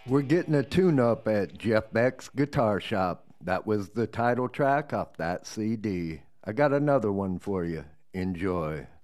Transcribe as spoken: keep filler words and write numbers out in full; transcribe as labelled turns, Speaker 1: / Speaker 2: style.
Speaker 1: We're getting a tune up at Jeff Beck's Guitar Shop. That was the title track off that C D. I got another one for you. Enjoy.